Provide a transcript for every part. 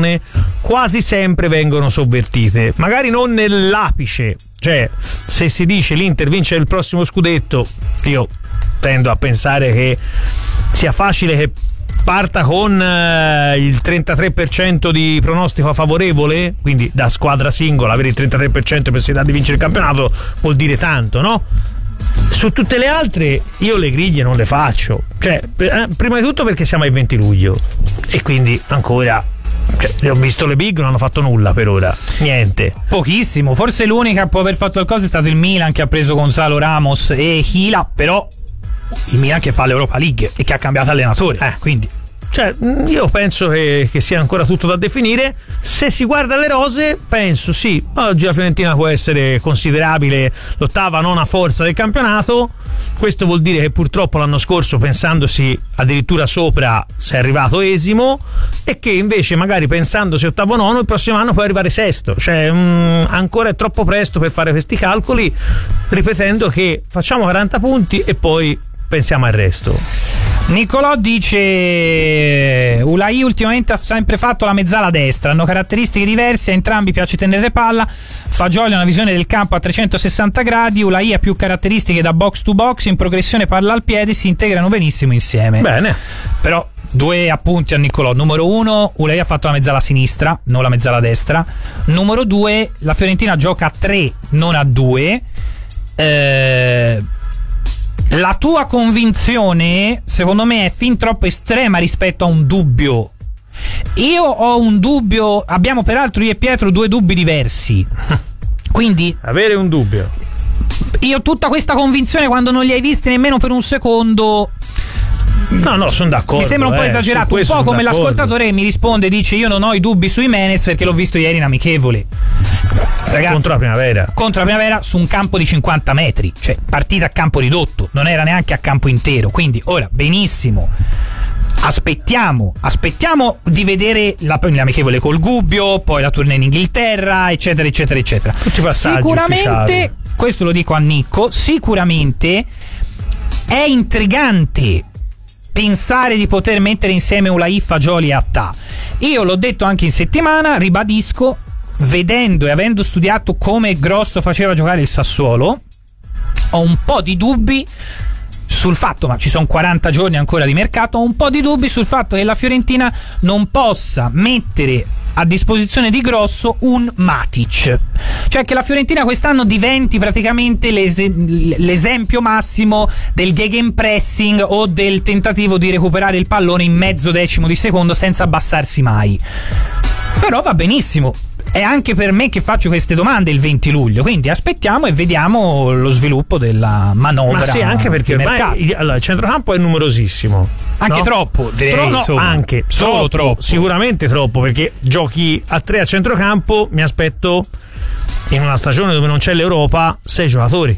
stagione quasi sempre vengono sovvertite, magari non nell'apice. Cioè, se si dice l'Inter vince il prossimo scudetto, io tendo a pensare che sia facile che parta con il 33% di pronostico favorevole, quindi da squadra singola avere il 33% di possibilità di vincere il campionato vuol dire tanto, no? Su tutte le altre io le griglie non le faccio, cioè prima di tutto perché siamo al 20 luglio e quindi ancora, cioè, ho visto le big, non hanno fatto nulla per ora, niente, pochissimo. Forse l'unica a può aver fatto qualcosa è stato il Milan, che ha preso Gonzalo Ramos e Hila, però il Milan che fa l'Europa League e che ha cambiato allenatore, quindi cioè, io penso che sia ancora tutto da definire. Se si guarda le rose, penso sì, oggi la Fiorentina può essere considerabile l'ottava, nona forza del campionato. Questo vuol dire che purtroppo l'anno scorso, pensandosi addirittura sopra, si è arrivato esimo, e che invece magari pensandosi ottavo, nono, il prossimo anno può arrivare sesto. Cioè ancora è troppo presto per fare questi calcoli, ripetendo che facciamo 40 punti e poi pensiamo al resto. Niccolò dice: Ulai ultimamente ha sempre fatto la mezzala destra, hanno caratteristiche diverse, a entrambi piace tenere palla. Fagioli ha una visione del campo a 360 gradi, Ulai ha più caratteristiche da box to box, in progressione palla al piede, si integrano benissimo insieme. Bene. Però due appunti a Niccolò. Numero uno, Ulai ha fatto la mezzala sinistra, non la mezzala destra. Numero due, la Fiorentina gioca a 3, non a 2. La tua convinzione, secondo me, è fin troppo estrema rispetto a un dubbio. Io ho un dubbio, abbiamo peraltro io e Pietro due dubbi diversi. Quindi avere un dubbio. Io tutta questa convinzione, quando non li hai visti nemmeno per un secondo, no, sono d'accordo. Mi sembra un po' esagerato, un po' come l'ascoltatore che mi risponde, dice: io non ho i dubbi su Jimenez perché l'ho visto ieri in amichevole. Ragazzi, contro la Primavera su un campo di 50 metri, cioè partita a campo ridotto, non era neanche a campo intero. Quindi ora, benissimo, aspettiamo di vedere l'amichevole col Gubbio, poi la tournée in Inghilterra, eccetera eccetera eccetera. Tutti i passaggi sicuramente ufficiali. Questo lo dico a Nicco, sicuramente è intrigante pensare di poter mettere insieme Ulai, Fagioli e Attà. Io l'ho detto anche in settimana, ribadisco, vedendo e avendo studiato come Grosso faceva giocare il Sassuolo, ho un po' di dubbi sul fatto, ma ci sono 40 giorni ancora di mercato, ho un po' di dubbi sul fatto che la Fiorentina non possa mettere a disposizione di Grosso un Matic, cioè che la Fiorentina quest'anno diventi praticamente l'esempio massimo del gegenpressing o del tentativo di recuperare il pallone in mezzo decimo di secondo senza abbassarsi mai. Però va benissimo, è anche per me che faccio queste domande il 20 luglio, quindi aspettiamo e vediamo lo sviluppo della manovra. Ma sì, anche perché ormai allora, il centrocampo è numerosissimo, anche no? Troppo, direi, anche solo troppo, sicuramente troppo, perché giochi a 3 a centrocampo, mi aspetto in una stagione dove non c'è l'Europa 6 giocatori.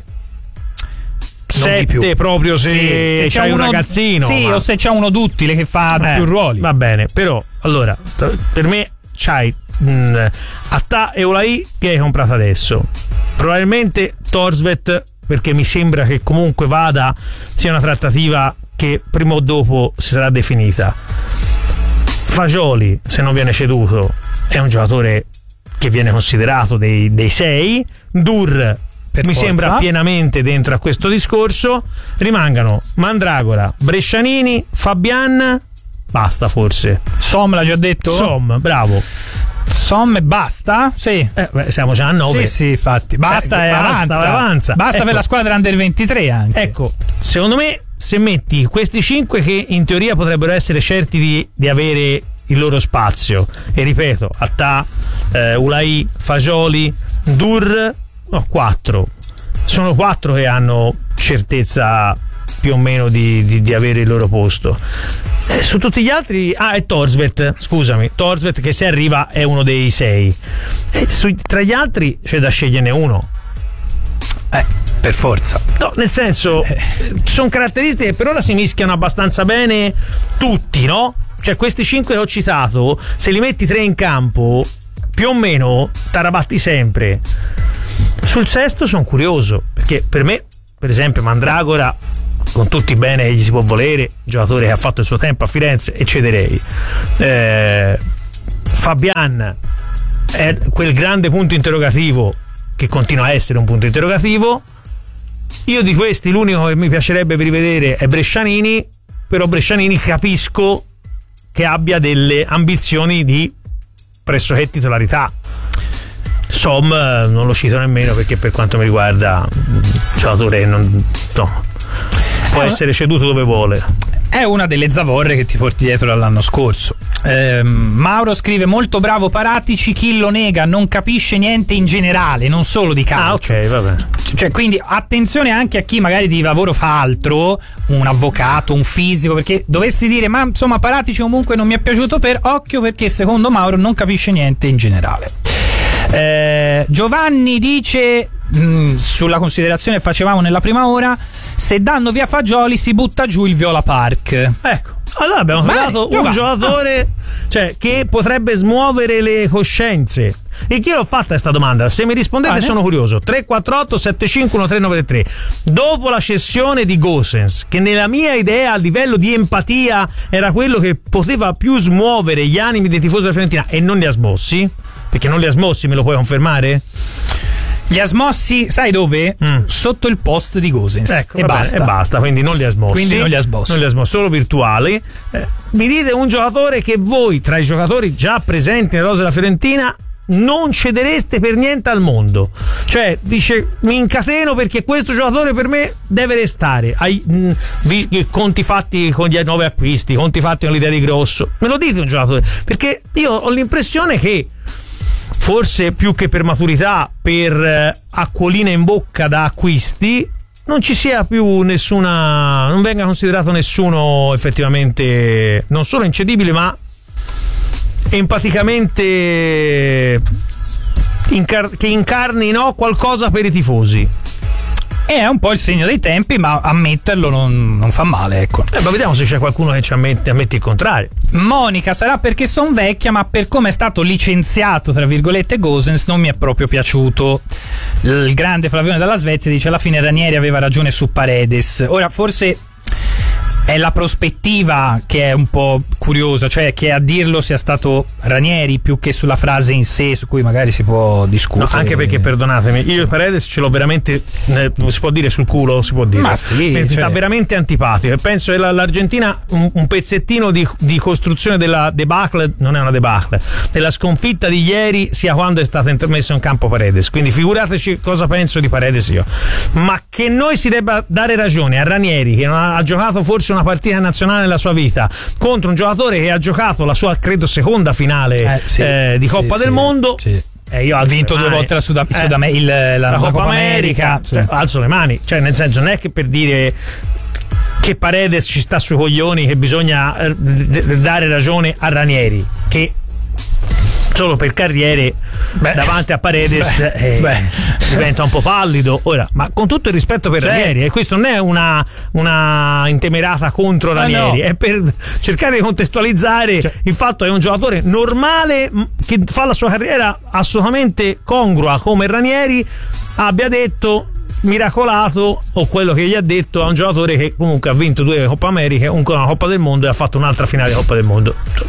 7 proprio se c'hai un ragazzino, sì, o se c'è uno duttile che fa più ruoli. Va bene, però allora per me c'hai Attà e Ulai che hai comprato adesso, probabilmente Thorstvedt, perché mi sembra che comunque sia una trattativa che prima o dopo si sarà definita. Fagioli, se non viene ceduto, è un giocatore che viene considerato dei 6. Dur mi sembra pienamente dentro a questo discorso. Rimangano Mandragora, Brescianini, Fabian, basta forse. Som l'ha già detto? Som, bravo. Som e basta? Sì. Siamo già a 9. Sì, infatti. Basta e avanza. Basta, ecco, per la squadra under 23 anche. Ecco, secondo me se metti questi 5 che in teoria potrebbero essere certi di avere il loro spazio, e ripeto, Attà, Ulai, Fagioli, Dur, 4. Sono 4 che hanno certezza più o meno di avere il loro posto. Su tutti gli altri, è Thorstvedt che se arriva è uno dei 6. Tra gli altri c'è da sceglierne uno. Per forza. No, nel senso, sono caratteristiche che per ora si mischiano abbastanza bene tutti, no? Cioè questi 5 che ho citato, se li metti 3 in campo, più o meno t'arrabatti sempre. Sul sesto sono curioso, perché per me, per esempio, Mandragora, con tutti i bene che gli si può volere, giocatore che ha fatto il suo tempo a Firenze, eccederei. Fabian è quel grande punto interrogativo che continua a essere un punto interrogativo. Io di questi l'unico che mi piacerebbe rivedere è Brescianini, però Brescianini capisco che abbia delle ambizioni di pressoché titolarità. Som non lo cito nemmeno, perché per quanto mi riguarda giocatore può essere ceduto dove vuole. È una delle zavorre che ti porti dietro dall'anno scorso. Mauro scrive: molto bravo Paratici, chi lo nega non capisce niente in generale, non solo di calcio. Ok, vabbè. Cioè, quindi attenzione anche a chi magari di lavoro fa altro, un avvocato, un fisico, perché dovessi dire ma insomma Paratici comunque non mi è piaciuto, per occhio, perché secondo Mauro non capisce niente in generale. Giovanni dice, sulla considerazione che facevamo nella prima ora, se danno via Fagioli si butta giù il Viola Park. Ecco, allora abbiamo trovato un giocatore che potrebbe smuovere le coscienze. E chi l'ho fatta questa domanda? Se mi rispondete sono curioso. 348 75 1393. Dopo la cessione di Gosens, che nella mia idea a livello di empatia era quello che poteva più smuovere gli animi dei tifosi della Fiorentina, e non li ha smossi, perché non li ha smossi, me lo puoi confermare? Li ha smossi, sai dove? Sotto il post di Gosens. Ecco, e basta, quindi non li ha smossi. Quindi non li ha smossi, solo virtuali. Mi dite un giocatore che voi, tra i giocatori già presenti nella rosa della Fiorentina, non cedereste per niente al mondo. Cioè, dice, mi incateno perché questo giocatore per me deve restare. Conti fatti con gli 9 acquisti, conti fatti con l'idea di Grosso. Me lo dite un giocatore? Perché io ho l'impressione che forse più che per maturità, per acquolina in bocca da acquisti, non ci sia più nessuna, non venga considerato nessuno effettivamente non solo incedibile, ma empaticamente che incarni qualcosa per i tifosi. È un po' il segno dei tempi, ma ammetterlo non fa male, ecco. Ma vediamo se c'è qualcuno che ci ammette il contrario. Monica: sarà perché son vecchia, ma per come è stato licenziato tra virgolette Gosens non mi è proprio piaciuto. Il grande Flavione dalla Svezia dice: alla fine Ranieri aveva ragione su Paredes. Ora forse è la prospettiva che è un po' curiosa, cioè che a dirlo sia stato Ranieri più che sulla frase in sé, su cui magari si può discutere. No, anche perché, perdonatemi, io e Paredes ce l'ho veramente, si può dire sul culo, si può dire. Ma sì, mi sta veramente antipatico, e penso che l'Argentina un pezzettino di costruzione della debacle, non è una debacle, della sconfitta di ieri sia quando è stato messo in campo Paredes. Quindi figurateci cosa penso di Paredes io. Ma che noi si debba dare ragione a Ranieri, che non ha giocato forse una partita nazionale nella sua vita, contro un giocatore che ha giocato la sua, credo, seconda finale di Coppa del Mondo. Sì. Io ha vinto 2 volte la Coppa America. Cioè, alzo le mani, cioè nel senso, non è che per dire che Paredes ci sta sui coglioni che bisogna dare ragione a Ranieri, che solo per carriere davanti a Paredes diventa un po' pallido. Ora, ma con tutto il rispetto per Ranieri, e questo non è una intemerata contro Ranieri, è per cercare di contestualizzare il fatto che è un giocatore normale che fa la sua carriera assolutamente congrua, come Ranieri abbia detto miracolato, o quello che gli ha detto a un giocatore che comunque ha vinto 2 Coppa America, una Coppa del Mondo, e ha fatto un'altra finale di Coppa del Mondo.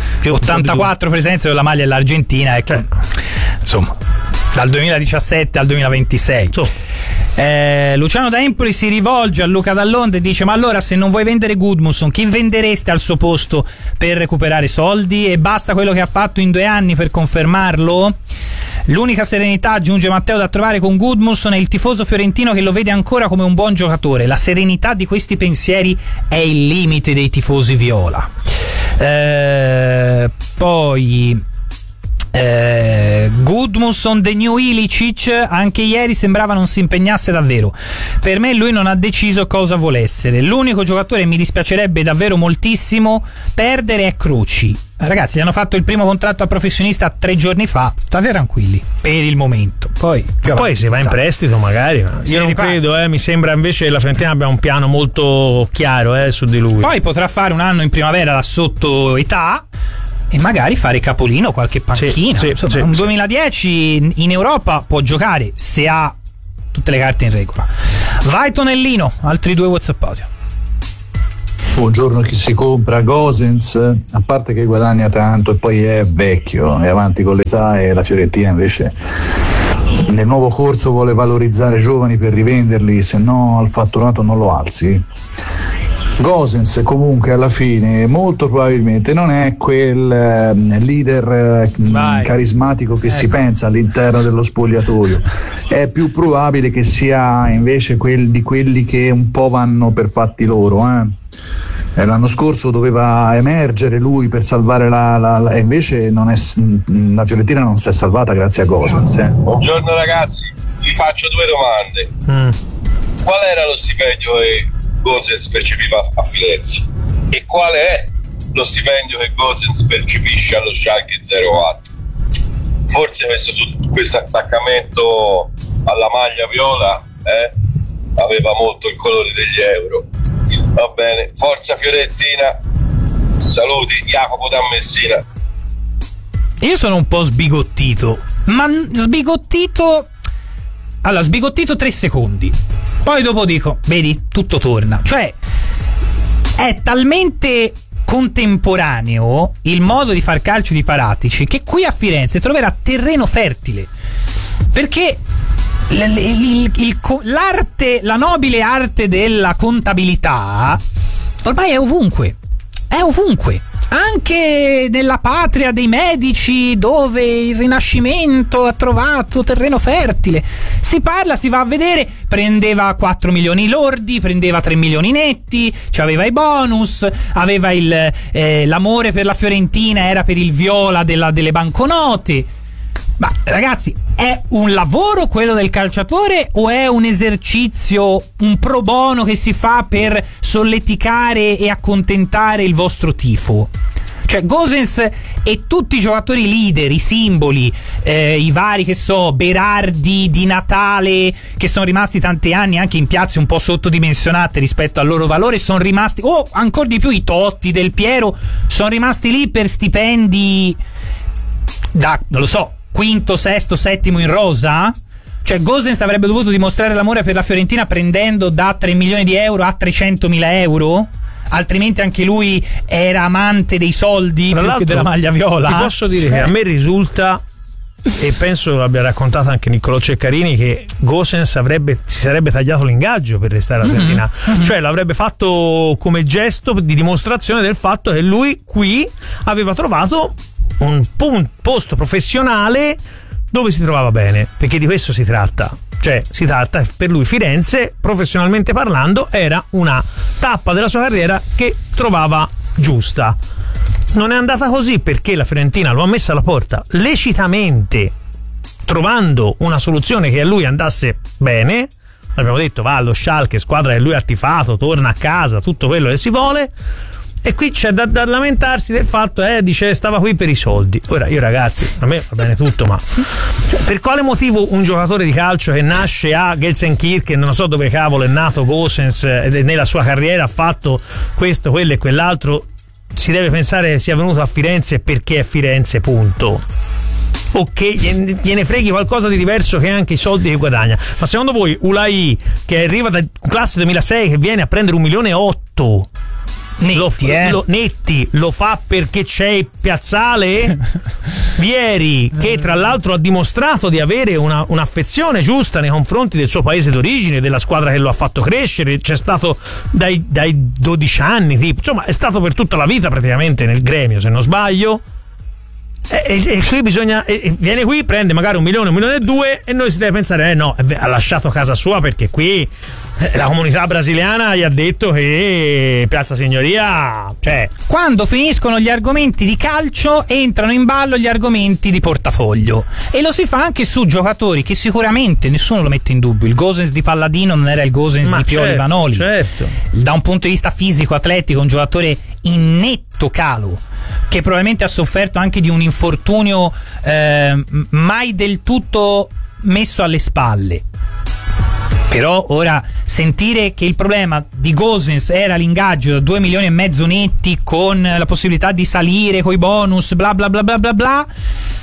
84 presenze con la maglia dell'Argentina, ecco. Insomma, dal 2017 al 2026. Luciano da Empoli si rivolge a Luca Dall'Onde e dice: ma allora, se non vuoi vendere Gudmundsson, chi vendereste al suo posto per recuperare soldi? E basta quello che ha fatto in 2 anni per confermarlo? L'unica serenità, aggiunge Matteo, da trovare con Gudmundsson è il tifoso fiorentino che lo vede ancora come un buon giocatore. La serenità di questi pensieri è il limite dei tifosi viola. Poi Gudmundsson, the new Ilicic, anche ieri sembrava non si impegnasse davvero. Per me lui non ha deciso cosa vuole essere. L'unico giocatore che mi dispiacerebbe davvero moltissimo perdere è Croci. Ragazzi, gli hanno fatto il primo contratto a professionista 3 giorni fa, state tranquilli per il momento. Poi se va in prestito magari, io non credo, mi sembra invece che la Fiorentina abbia un piano molto chiaro su di lui. Poi potrà fare un anno in primavera da sotto età e magari fare capolino, qualche panchina. Un 2010 in Europa può giocare se ha tutte le carte in regola. Vai Tonellino, altri 2 WhatsApp audio. Buongiorno chi si compra Gosens, a parte che guadagna tanto e poi è vecchio, è avanti con l'età, e la Fiorentina invece nel nuovo corso vuole valorizzare giovani per rivenderli, se no al fatturato non lo alzi. Gosens comunque alla fine molto probabilmente non è quel leader carismatico che si pensa all'interno dello spogliatoio, è più probabile che sia invece di quelli che un po' vanno per fatti loro. L'anno scorso doveva emergere lui per salvare e invece la Fiorentina non si è salvata grazie a Gosens. Buongiorno ragazzi, vi faccio due domande. Qual era lo stipendio che Gosens percepiva a Firenze e qual è lo stipendio che Gosens percepisce allo Schalke 04? Forse questo attaccamento alla maglia viola aveva molto il colore degli euro. Va bene, forza Fiorentina, saluti, Jacopo da Messina. Io sono un po' sbigottito, ma sbigottito 3 secondi, poi dopo dico, vedi, tutto torna. Cioè è talmente contemporaneo il modo di far calcio di Paratici che qui a Firenze troverà terreno fertile, perché l'arte, la nobile arte della contabilità ormai è ovunque, anche nella patria dei medici, dove il Rinascimento ha trovato terreno fertile. Si parla, si va a vedere, prendeva 4 milioni lordi, prendeva 3 milioni netti, aveva i bonus, aveva l'amore per la Fiorentina era per il viola delle banconote. Ma ragazzi, è un lavoro quello del calciatore o è un esercizio, un pro bono che si fa per solleticare e accontentare il vostro tifo? Cioè Gosens e tutti i giocatori leader, i simboli, i vari, che so, Berardi, Di Natale, che sono rimasti tanti anni anche in piazze un po' sottodimensionate rispetto al loro valore, sono rimasti, ancora di più i Totti, Del Piero, sono rimasti lì per stipendi da, non lo so, quinto, sesto, settimo in rosa? Cioè Gosens avrebbe dovuto dimostrare l'amore per la Fiorentina prendendo da 3 milioni di euro a 300.000 euro? Altrimenti anche lui era amante dei soldi più che della maglia viola. Ti posso dire che a me risulta, e penso l'abbia raccontato anche Niccolò Ceccarini, che Gosens si sarebbe tagliato l'ingaggio per restare a Fiorentina. Cioè l'avrebbe fatto come gesto di dimostrazione del fatto che lui qui aveva trovato un posto professionale dove si trovava bene, perché di questo si tratta. Cioè si tratta, per lui Firenze, professionalmente parlando, era una tappa della sua carriera che trovava giusta. Non è andata così perché la Fiorentina lo ha messa alla porta lecitamente, trovando una soluzione che a lui andasse bene. Abbiamo detto, va allo Schalke, squadra che lui ha tifato, torna a casa, tutto quello che si vuole. E qui c'è da lamentarsi del fatto, dice, stava qui per i soldi. Ora, io ragazzi, a me va bene tutto, ma per quale motivo un giocatore di calcio che nasce a Gelsenkirchen, non so dove cavolo è nato Gosens, nella sua carriera ha fatto questo, quello e quell'altro, si deve pensare che sia venuto a Firenze perché è Firenze, punto? O che gliene freghi qualcosa di diverso che anche i soldi che guadagna. Ma secondo voi Ulai, che arriva da classe 2006, che viene a prendere 1,8 milioni netti, lo fa perché c'è il Piazzale? Vieri, che tra l'altro ha dimostrato di avere un'affezione giusta nei confronti del suo paese d'origine, della squadra che lo ha fatto crescere, c'è stato dai 12 anni, tipo, insomma è stato per tutta la vita praticamente nel gremio, se non sbaglio. E qui bisogna, viene qui, prende magari 1 milione, 1,2 milioni e noi si deve pensare no, ha lasciato casa sua perché qui la comunità brasiliana gli ha detto che Piazza Signoria, cioè, quando finiscono gli argomenti di calcio entrano in ballo gli argomenti di portafoglio, e lo si fa anche su giocatori che sicuramente nessuno lo mette in dubbio. Il Gosens di Palladino non era il Gosens di Pioli Vanoli, certo. Da un punto di vista fisico atletico un giocatore in netto calo, che probabilmente ha sofferto anche di un infortunio mai del tutto messo alle spalle. Però ora sentire che il problema di Gosens era l'ingaggio da 2,5 milioni netti con la possibilità di salire coi bonus, bla bla bla bla bla bla,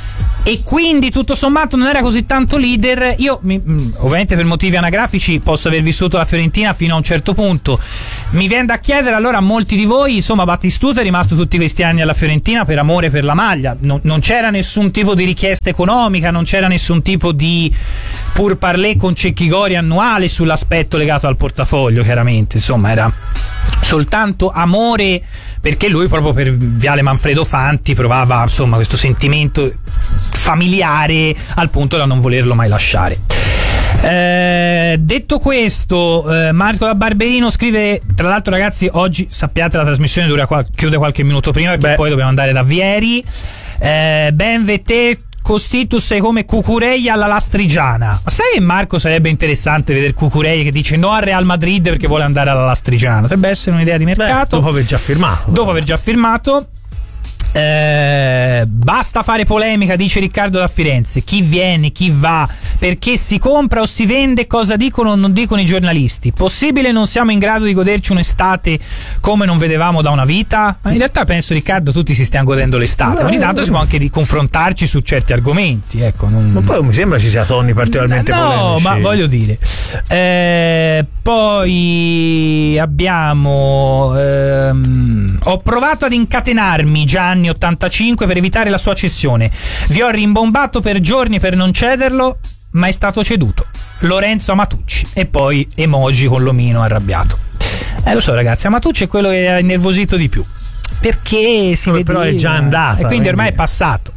e quindi tutto sommato non era così tanto leader. Io ovviamente per motivi anagrafici posso aver vissuto la Fiorentina fino a un certo punto. Mi viene da chiedere allora a molti di voi, insomma, Battistuta è rimasto tutti questi anni alla Fiorentina per amore per la maglia, non c'era nessun tipo di richiesta economica, non c'era nessun tipo di pur parler con Cecchigori annuale sull'aspetto legato al portafoglio, chiaramente, insomma era soltanto amore, perché lui proprio per Viale Manfredo Fanti provava insomma questo sentimento familiare al punto da non volerlo mai lasciare. Detto questo, Marco da Barberino scrive, tra l'altro ragazzi oggi sappiate la trasmissione chiude qualche minuto prima perché poi dobbiamo andare da Vieri. Ben vete Costitus è come Cucurella alla Lastrigiana. Ma sai che Marco sarebbe interessante vedere Cucurella che dice no al Real Madrid perché vuole andare alla Lastrigiana? Potrebbe essere un'idea di mercato. Dopo aver già firmato. Basta fare polemica, dice Riccardo da Firenze. Chi viene, chi va, perché si compra o si vende, cosa dicono o non dicono i giornalisti? Possibile non siamo in grado di goderci un'estate come non vedevamo da una vita? Ma in realtà penso, Riccardo, tutti si stiano godendo l'estate. Ogni tanto si può anche confrontarci su certi argomenti, ecco, ma poi non mi sembra ci sia toni particolarmente polemici. No, ma voglio dire, poi abbiamo ho provato ad incatenarmi Gianni 85 per evitare la sua cessione. Vi ho rimbombato per giorni per non cederlo, ma è stato ceduto. Lorenzo Amatucci. E poi emoji con l'omino arrabbiato. Lo so ragazzi, Amatucci è quello che ha innervosito di più, perché si vede, però è già andata e quindi ormai è passato.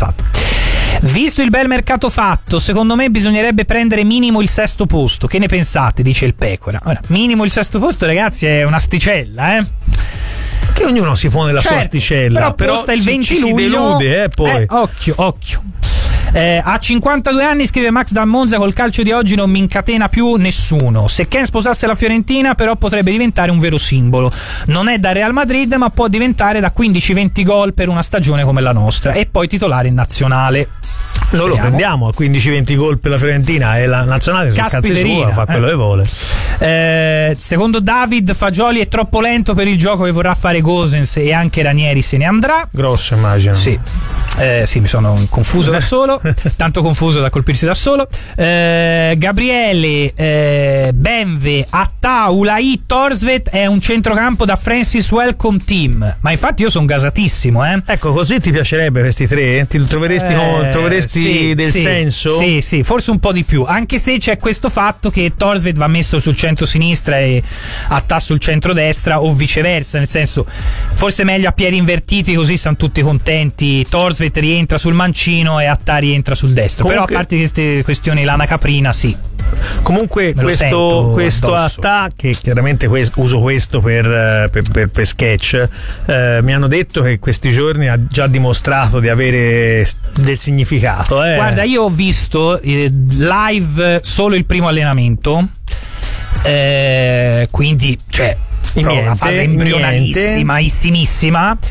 Visto il bel mercato fatto, secondo me bisognerebbe prendere minimo il 6° posto. Che ne pensate? Dice il Pecora. Ora, minimo il 6° posto, ragazzi, è un'asticella, che ognuno si pone la sua asticella, però posta il 20 ci luglio si delude, poi. Occhio. A 52 anni, scrive Max da Monza, col calcio di oggi non mi incatena più nessuno. Se Ken sposasse la Fiorentina però potrebbe diventare un vero simbolo. Non è da Real Madrid ma può diventare da 15-20 gol per una stagione come la nostra e poi titolare in nazionale. Noi lo prendiamo a 15-20 gol per la Fiorentina e la nazionale sul cazzo sua fa quello che vuole. Secondo David, Fagioli è troppo lento per il gioco che vorrà fare Gosens e anche Ranieri se ne andrà. Grosso, immagino. Sì, mi sono confuso da solo, tanto confuso da colpirsi da solo. Gabriele, Benve, Attà, Ulai, Torsvet è un centrocampo da Francis Welcome Team. Ma infatti io sono gasatissimo, Ecco, così ti piacerebbe questi tre? Ti troveresti del senso? Sì, forse un po' di più, anche se c'è questo fatto che Torsvet va messo sul centro-sinistra e Attà sul centro-destra o viceversa, nel senso forse meglio a piedi invertiti, così sono tutti contenti. Torsvet rientra sul mancino e Attà rientra sul destro. Comunque, però a parte queste questioni lana caprina, sì. Comunque questo Attà, che chiaramente uso questo per sketch, mi hanno detto che questi giorni ha già dimostrato di avere del significato. Guarda, io ho visto live solo il primo allenamento, quindi cioè la fase embrionalissimissima.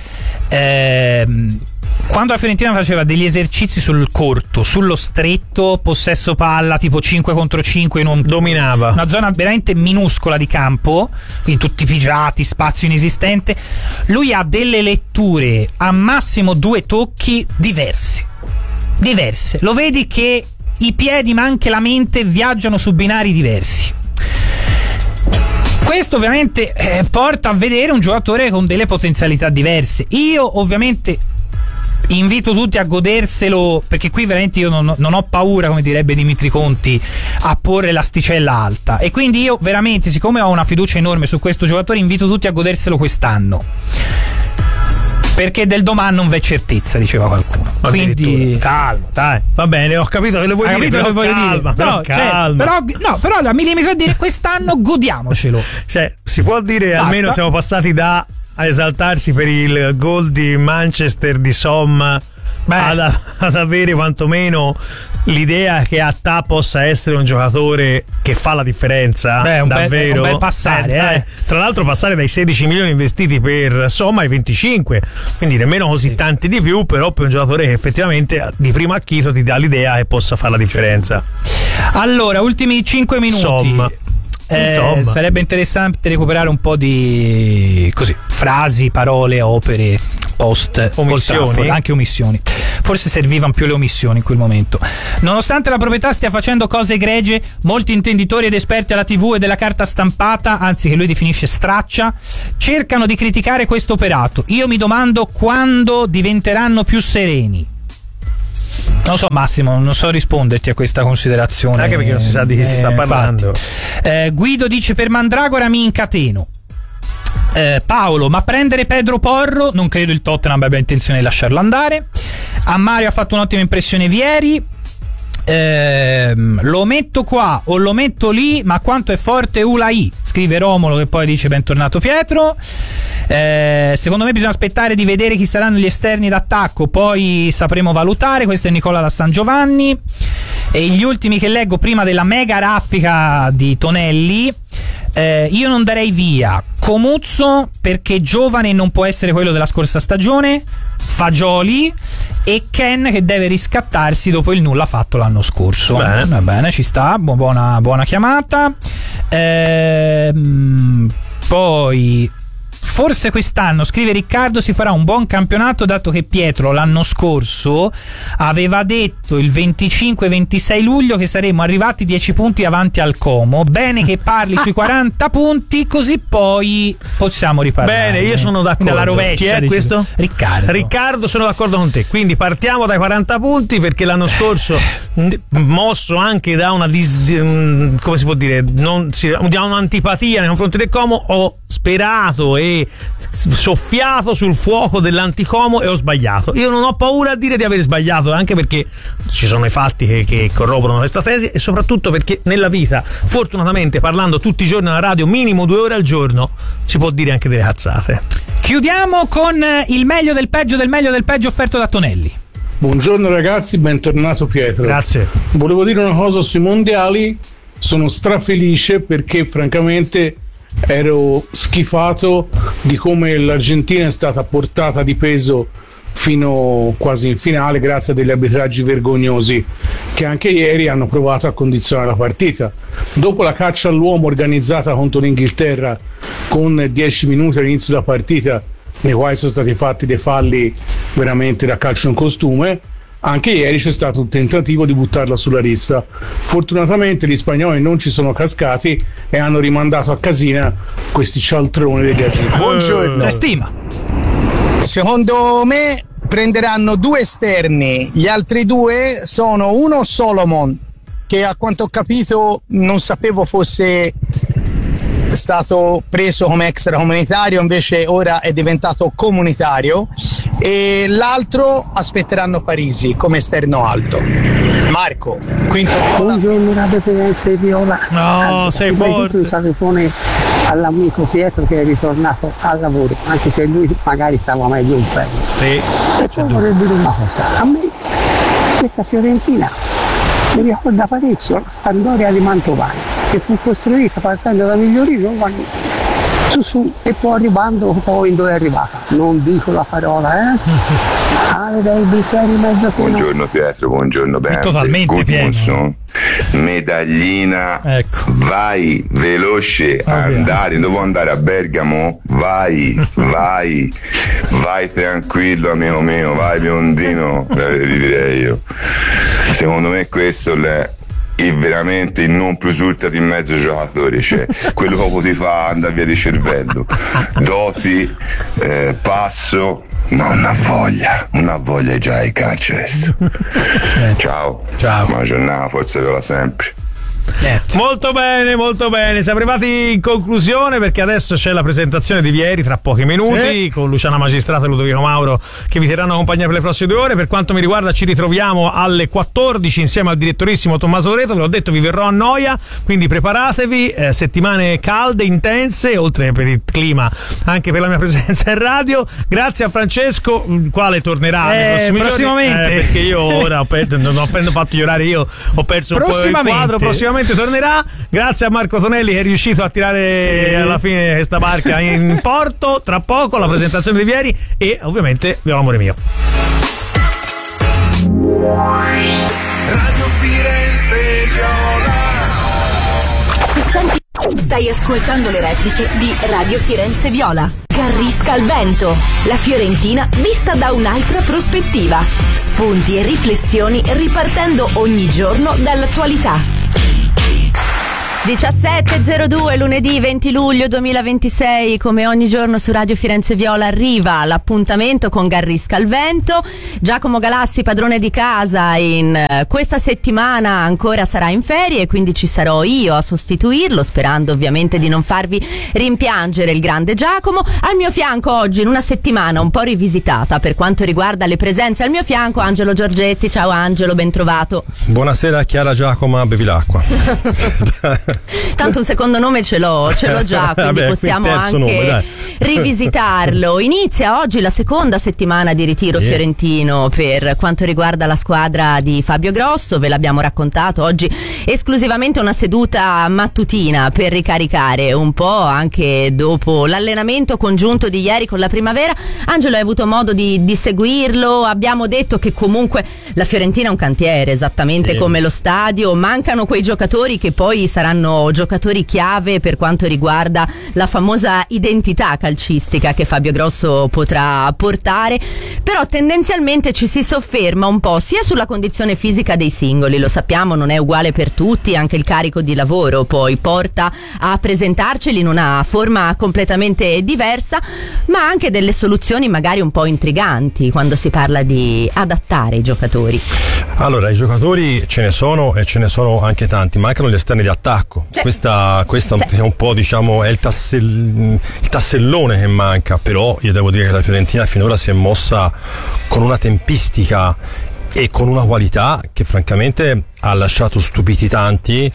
Quando la Fiorentina faceva degli esercizi sul corto, sullo stretto, possesso palla tipo 5 contro 5 dominava una zona veramente minuscola di campo, quindi tutti pigiati, spazio inesistente, lui ha delle letture a massimo 2 tocchi diverse. Lo vedi che i piedi ma anche la mente viaggiano su binari diversi. Questo ovviamente porta a vedere un giocatore con delle potenzialità diverse. Io ovviamente invito tutti a goderselo, perché qui veramente io non ho paura, come direbbe Dimitri Conti, a porre l'asticella alta, e quindi io veramente, siccome ho una fiducia enorme su questo giocatore, invito tutti a goderselo quest'anno, perché del domani non v'è certezza, diceva qualcuno. Quindi calma, dai, va bene, ho capito che lo vuoi dire, però calma. Però mi limito a dire quest'anno godiamocelo. Cioè, si può dire, basta. Almeno siamo passati da a esaltarsi per il gol di Manchester di Somma ad avere quantomeno l'idea che Attà possa essere un giocatore che fa la differenza. Davvero un bel passare, Tra l'altro passare dai 16 milioni investiti per Somma ai 25, quindi nemmeno così tanti di più, però per un giocatore che effettivamente di primo acchito ti dà l'idea che possa fare la differenza. Allora, ultimi 5 minuti. Sarebbe interessante recuperare un po' di frasi, parole, opere post omissioni, anche omissioni. Forse servivano più le omissioni in quel momento. Nonostante la proprietà stia facendo cose egregie, molti intenditori ed esperti alla TV e della carta stampata, anzi che lui definisce straccia, cercano di criticare questo operato. Io mi domando quando diventeranno più sereni. Non so, Massimo, non so risponderti a questa considerazione, anche perché non si sa di chi si sta parlando. Guido dice: per Mandragora mi incateno. Paolo: ma prendere Pedro Porro? Non credo il Tottenham abbia intenzione di lasciarlo andare. A Mario ha fatto un'ottima impressione Vieri. Lo metto qua o lo metto lì, ma quanto è forte Ulai, scrive Romolo, che poi dice bentornato Pietro. Secondo me bisogna aspettare di vedere chi saranno gli esterni d'attacco, poi sapremo valutare. Questo è Nicola da San Giovanni. E gli ultimi che leggo prima della mega raffica di Tonelli. Io non darei via Comuzzo perché giovane non può essere quello della scorsa stagione, Fagioli e Ken che deve riscattarsi dopo il nulla fatto l'anno scorso. Bene. Va bene, ci sta, buona chiamata. Poi forse quest'anno, scrive Riccardo, si farà un buon campionato, dato che Pietro l'anno scorso aveva detto il 25-26 luglio che saremmo arrivati 10 punti avanti al Como. Bene che parli sui 40 punti, così poi possiamo riparlare. Bene, io sono d'accordo. Nella rovescia. Chi è questo? Riccardo, sono d'accordo con te. Quindi partiamo dai 40 punti, perché l'anno scorso, mosso anche da una come si può dire, da un'antipatia nei confronti del Como, ho sperato e soffiato sul fuoco dell'anticomo e ho sbagliato. Io non ho paura a dire di aver sbagliato, anche perché ci sono i fatti che corroborano questa tesi, e soprattutto perché nella vita, fortunatamente, parlando tutti i giorni alla radio, minimo 2 ore al giorno, si può dire anche delle cazzate. Chiudiamo con il meglio del peggio offerto da Tonelli. Buongiorno ragazzi, bentornato Pietro. Grazie. Volevo dire una cosa sui mondiali. Sono strafelice perché francamente ero schifato di come l'Argentina è stata portata di peso fino quasi in finale grazie a degli arbitraggi vergognosi che anche ieri hanno provato a condizionare la partita. Dopo la caccia all'uomo organizzata contro l'Inghilterra con 10 minuti all'inizio della partita, nei quali sono stati fatti dei falli veramente da calcio in costume, anche ieri c'è stato un tentativo di buttarla sulla rissa. Fortunatamente gli spagnoli non ci sono cascati e hanno rimandato a casina questi cialtroni degli argentini. Buongiorno. Stima. Secondo me prenderanno 2 esterni, gli altri 2 sono uno Solomon, che a quanto ho capito non sapevo fosse stato preso come extracomunitario, invece ora è diventato comunitario, e l'altro aspetteranno Parisi come esterno alto. Marco, quinto Viola. Buongiorno Radio Firenze Viola. No, sei forte. Un salutone all'amico Pietro che è ritornato al lavoro, anche se lui magari stava meglio in fermo. Sì. E poi vorrei dire una cosa, a me questa Fiorentina mi ricorda parecchio la Sampdoria di Mantovani, che fu costruita partendo da Migliorino su e poi arrivando poi dove è arrivata. Non dico la parola, Ale dai bicchieri mezzo pieno. Buongiorno Pietro, buongiorno Bente. Totalmente pieno. Medaglina, ecco. Vai veloce, devo andare a Bergamo, vai tranquillo amico mio, vai biondino, direi io. Secondo me questo è veramente il non plus ultra di mezzo giocatore, cioè quello che poco ti fa andare via di cervello, doti, passo, ma una voglia già di calcio adesso. Ciao, buona giornata, forza viola sempre. Molto bene, siamo arrivati in conclusione, perché adesso c'è la presentazione di Vieri tra pochi minuti, con Luciana Magistrato e Ludovico Mauro che vi terranno compagnia per le prossime 2 ore. Per quanto mi riguarda ci ritroviamo alle 14 insieme al direttorissimo Tommaso Loreto. Ve l'ho detto, vi verrò a noia, quindi preparatevi, settimane calde, intense, oltre per il clima anche per la mia presenza in radio. Grazie a Francesco, il quale tornerà nei prossimamente, perché io ora non ho fatto gli orari, io ho perso un po' il quadro. Prossimamente tornerà. Grazie a Marco Tonelli che è riuscito a tirare alla fine questa barca in porto. Tra poco la presentazione di Vieri e ovviamente Viola amore mio. Radio Firenze Viola. Stai ascoltando le repliche di Radio Firenze Viola. Garrisca al vento, la Fiorentina vista da un'altra prospettiva. Spunti e riflessioni ripartendo ogni giorno dall'attualità. 17.02 lunedì 20 luglio 2026, come ogni giorno su Radio Firenze Viola arriva l'appuntamento con Garrisca al vento. Giacomo Galassi, padrone di casa, in questa settimana ancora sarà in ferie, quindi ci sarò io a sostituirlo, sperando ovviamente di non farvi rimpiangere il grande Giacomo. Al mio fianco oggi, in una settimana un po' rivisitata per quanto riguarda le presenze, al mio fianco Angelo Giorgetti. Ciao Angelo, ben trovato. Buonasera Chiara Giacomo, bevi l'acqua. Tanto un secondo nome ce l'ho già, quindi possiamo anche rivisitarlo. Inizia oggi la seconda settimana di ritiro fiorentino per quanto riguarda la squadra di Fabio Grosso. Ve l'abbiamo raccontato oggi, esclusivamente una seduta mattutina per ricaricare un po', anche dopo l'allenamento congiunto di ieri con la Primavera. Angelo, hai avuto modo di seguirlo? Abbiamo detto che comunque la Fiorentina è un cantiere, esattamente come lo stadio. Mancano quei giocatori che poi saranno giocatori chiave per quanto riguarda la famosa identità calcistica che Fabio Grosso potrà portare, però tendenzialmente ci si sofferma un po' sia sulla condizione fisica dei singoli. Lo sappiamo, non è uguale per tutti, anche il carico di lavoro poi porta a presentarceli in una forma completamente diversa, ma anche delle soluzioni magari un po' intriganti quando si parla di adattare i giocatori. Allora, i giocatori ce ne sono e ce ne sono anche tanti, mancano gli esterni di attacco. Questa è un po', diciamo, è il tassellone che manca, però io devo dire che la Fiorentina finora si è mossa con una tempistica e con una qualità che francamente ha lasciato stupiti tanti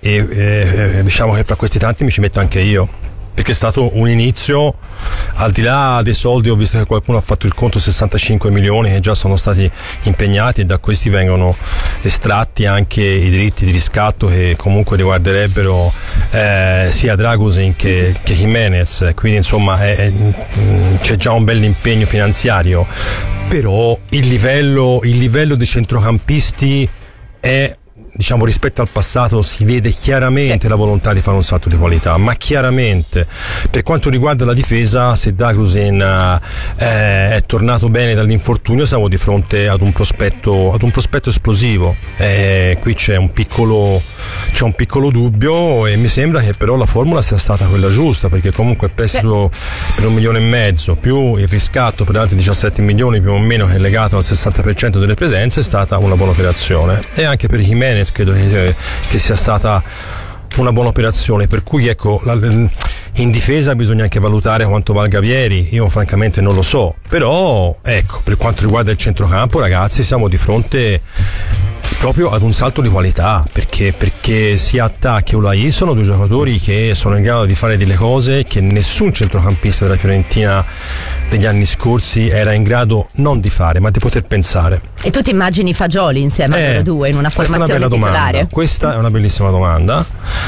e diciamo che fra questi tanti mi ci metto anche io, perché è stato un inizio, al di là dei soldi, ho visto che qualcuno ha fatto il conto, 65 milioni che già sono stati impegnati, e da questi vengono estratti anche i diritti di riscatto che comunque riguarderebbero sia Dragusin che Jimenez, quindi insomma c'è già un bel impegno finanziario, però il livello dei centrocampisti è, diciamo, rispetto al passato si vede chiaramente la volontà di fare un salto di qualità, ma chiaramente. Per quanto riguarda la difesa, se Dragusin è tornato bene dall'infortunio, siamo di fronte ad un prospetto esplosivo. Qui c'è un piccolo dubbio, e mi sembra che però la formula sia stata quella giusta, perché comunque il prestito per 1,5 milioni più il riscatto per altri 17 milioni più o meno, che è legato al 60% delle presenze, è stata una buona operazione, e anche per Jimenez credo che sia stata una buona operazione, per cui ecco, in difesa bisogna anche valutare quanto valga Vieri. Io francamente non lo so, però ecco, per quanto riguarda il centrocampo, ragazzi, siamo di fronte proprio ad un salto di qualità, perché sia Attà che Ulai sono due giocatori che sono in grado di fare delle cose che nessun centrocampista della Fiorentina degli anni scorsi era in grado non di fare, ma di poter pensare. E tu ti immagini Fagioli insieme a loro due in una formazione titolare? Questa è una bellissima domanda.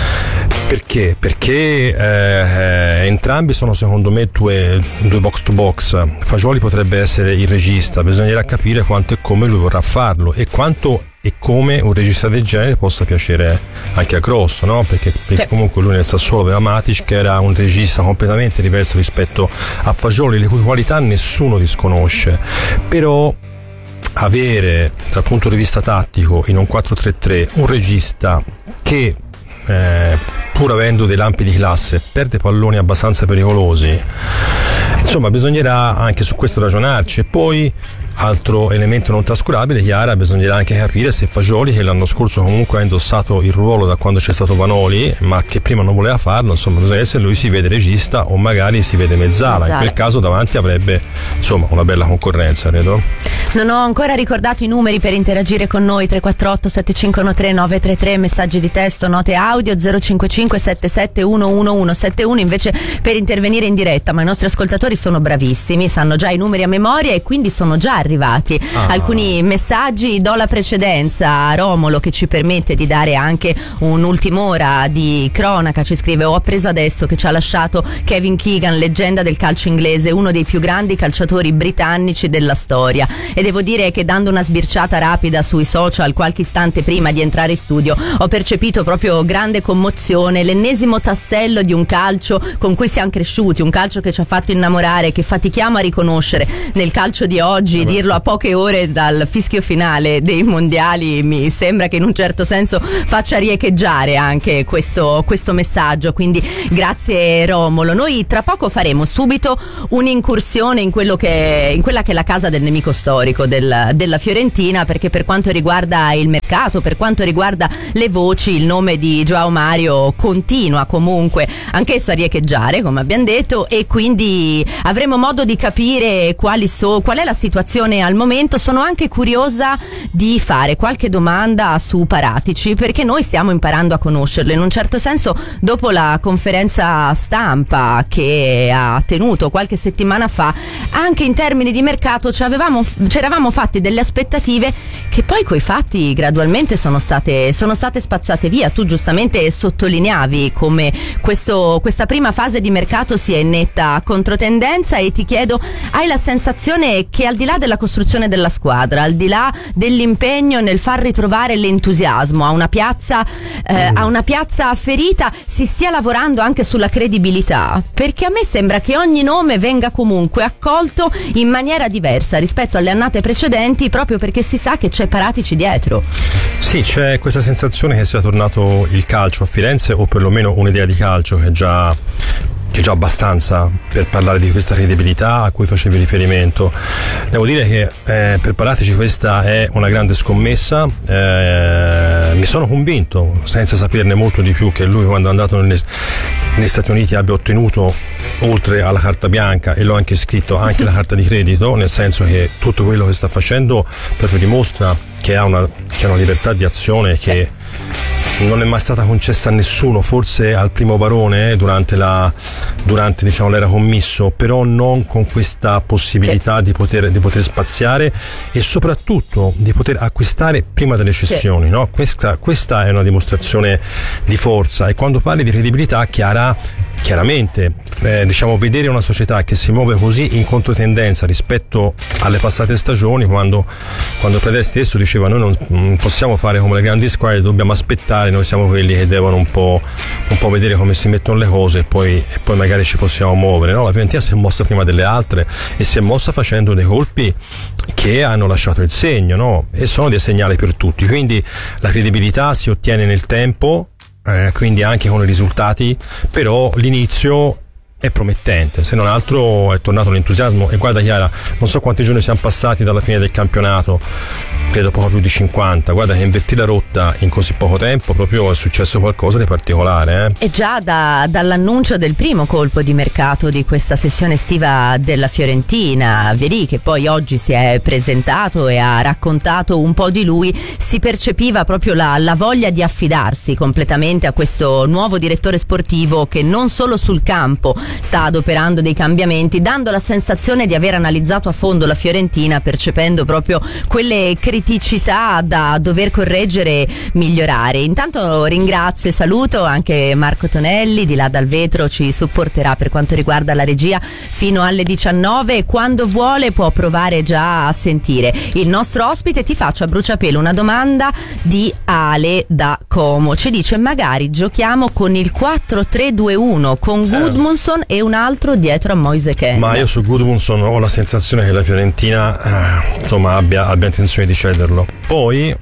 Perché? Perché entrambi sono, secondo me, due box to box. Fagioli potrebbe essere il regista, bisognerà capire quanto e come lui vorrà farlo, e quanto e come un regista del genere possa piacere anche a Grosso, no? Perché comunque lui nel Sassuolo aveva Matic, che era un regista completamente diverso rispetto a Fagioli, le cui qualità nessuno disconosce. Però avere, dal punto di vista tattico, in un 4-3-3 un regista che pur avendo dei lampi di classe perde palloni abbastanza pericolosi, insomma bisognerà anche su questo ragionarci. E poi altro elemento non trascurabile, Chiara, bisognerà anche capire se Fagioli, che l'anno scorso comunque ha indossato il ruolo da quando c'è stato Vanoli, ma che prima non voleva farlo, insomma bisogna vedere se lui si vede regista o magari si vede mezzala. In quel caso davanti avrebbe, insomma, una bella concorrenza, credo. Non ho ancora ricordato i numeri per interagire con noi: 348 7513 933, messaggi di testo, note audio 055 771171, invece per intervenire in diretta, ma i nostri ascoltatori sono bravissimi, sanno già i numeri a memoria e quindi sono già arrivati alcuni messaggi. Do la precedenza a Romolo, che ci permette di dare anche un'ultima ora di cronaca. Ci scrive: ho appreso adesso che ci ha lasciato Kevin Keegan, leggenda del calcio inglese, uno dei più grandi calciatori britannici della storia, ed devo dire che dando una sbirciata rapida sui social qualche istante prima di entrare in studio ho percepito proprio grande commozione, l'ennesimo tassello di un calcio con cui siamo cresciuti, un calcio che ci ha fatto innamorare, che fatichiamo a riconoscere nel calcio di oggi. Dirlo a poche ore dal fischio finale dei mondiali mi sembra che in un certo senso faccia riecheggiare anche questo messaggio, quindi grazie Romolo. Noi tra poco faremo subito un'incursione in quella che è la casa del nemico storico della Fiorentina, perché per quanto riguarda il mercato, per quanto riguarda le voci, il nome di João Mario continua comunque anch'esso a riecheggiare, come abbiamo detto, e quindi avremo modo di capire qual è la situazione al momento. Sono anche curiosa di fare qualche domanda su Paratici, perché noi stiamo imparando a conoscerlo in un certo senso dopo la conferenza stampa che ha tenuto qualche settimana fa. Anche in termini di mercato ci eravamo fatti delle aspettative che poi coi fatti gradualmente sono state spazzate via. Tu giustamente sottolineavi come questa prima fase di mercato sia in netta controtendenza, e ti chiedo, hai la sensazione che al di là della costruzione della squadra, al di là dell'impegno nel far ritrovare l'entusiasmo a una piazza ferita, si stia lavorando anche sulla credibilità? Perché a me sembra che ogni nome venga comunque accolto in maniera diversa rispetto alle annate precedenti, proprio perché si sa che c'è Paratici dietro. Sì, c'è questa sensazione che sia tornato il calcio a Firenze, o perlomeno un'idea di calcio che è già abbastanza per parlare di questa credibilità a cui facevi riferimento. Devo dire che per Paratici questa è una grande scommessa. Mi sono convinto, senza saperne molto di più, che lui, quando è andato negli Stati Uniti, abbia ottenuto, oltre alla carta bianca, e l'ho anche scritto, anche la carta di credito, nel senso che tutto quello che sta facendo proprio dimostra che ha una libertà di azione che non è mai stata concessa a nessuno, forse al primo barone durante diciamo l'era commisso, però non con questa possibilità di poter spaziare, e soprattutto di poter acquistare prima delle cessioni, no? Questa è una dimostrazione di forza. E quando parli di credibilità, chiaramente diciamo, vedere una società che si muove così in controtendenza rispetto alle passate stagioni, quando Predè stesso diceva noi non possiamo fare come le grandi squadre, dobbiamo aspettare, noi siamo quelli che devono un po' vedere come si mettono le cose e poi magari ci possiamo muovere, no? La Fiorentina si è mossa prima delle altre e si è mossa facendo dei colpi che hanno lasciato il segno, no? E sono dei segnali per tutti, quindi la credibilità si ottiene nel tempo, quindi anche con i risultati, però l'inizio è promettente, se non altro è tornato l'entusiasmo. E guarda Chiara, non so quanti giorni siamo passati dalla fine del campionato, credo poco più di 50, guarda che invertì la rotta in così poco tempo, proprio è successo qualcosa di particolare. E già dall'annuncio del primo colpo di mercato di questa sessione estiva della Fiorentina, Vieri, che poi oggi si è presentato e ha raccontato un po' di lui, si percepiva proprio la voglia di affidarsi completamente a questo nuovo direttore sportivo che non solo sul campo sta adoperando dei cambiamenti, dando la sensazione di aver analizzato a fondo la Fiorentina, percependo proprio quelle criticità da dover correggere e migliorare. Intanto ringrazio e saluto anche Marco Tonelli, di là dal vetro ci supporterà per quanto riguarda la regia fino alle 19. Quando vuole può provare già a sentire il nostro ospite. Ti faccio a bruciapelo una domanda di Ale da Como, ci dice: magari giochiamo con il 4-3-2-1 con Gudmundsson e un altro dietro a Moise Kean. Ma io su Gudmundsson ho la sensazione che la Fiorentina insomma abbia intenzione di cederlo. Poi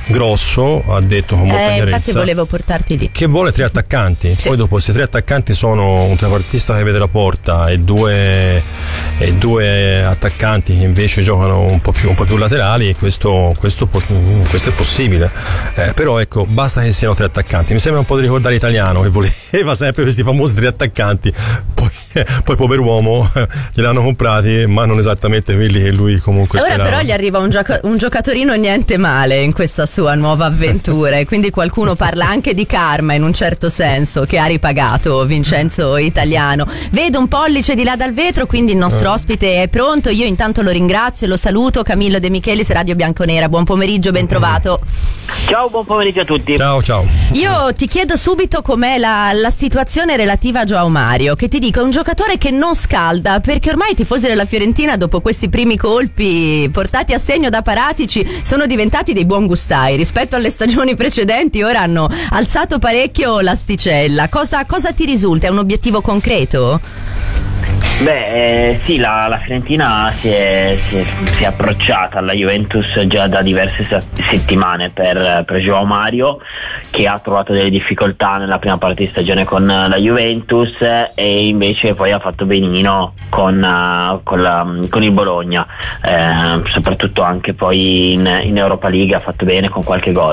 Grosso ha detto con molta chiarezza, infatti volevo portarti lì, che vuole 3 attaccanti. Sì. Poi dopo, se 3 attaccanti sono un trequartista che vede la porta e due attaccanti che invece giocano un po' più laterali, questo è possibile, però ecco, basta che siano 3 attaccanti. Mi sembra un po' di ricordare Italiano, che voleva sempre questi famosi 3 attaccanti, poi pover'uomo gliel'hanno comprati, ma non esattamente quelli che lui comunque sperava. Ora però gli arriva un giocatorino niente male in questa sua nuova avventura, e quindi qualcuno parla anche di karma in un certo senso, che ha ripagato Vincenzo Italiano. Vedo un pollice di là dal vetro, quindi il nostro ospite è pronto. Io intanto lo ringrazio e lo saluto. Camillo De Michelis, Radio Bianconera, buon pomeriggio, ben trovato. Ciao, buon pomeriggio a tutti. Ciao. Io ti chiedo subito com'è la situazione relativa a João Mario, che ti dico è un giocatore che non scalda, perché ormai i tifosi della Fiorentina dopo questi primi colpi portati a segno da Paratici sono diventati dei buongustai rispetto alle stagioni precedenti, ora hanno alzato parecchio l'asticella. Cosa ti risulta? È un obiettivo concreto? Beh, sì, la Fiorentina si è approcciata alla Juventus già da diverse settimane per João Mario, che ha trovato delle difficoltà nella prima parte di stagione con la Juventus e invece poi ha fatto benino con il Bologna, soprattutto anche poi in Europa League ha fatto bene con qualche gol.